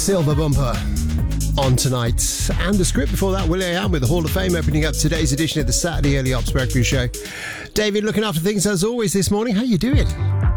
Silver Bumper on tonight. And the script before that, will.i.am with the Hall of Fame opening up today's edition of the Saturday Early Ops Breakfast Show. David, looking after things as always this morning. How you doing?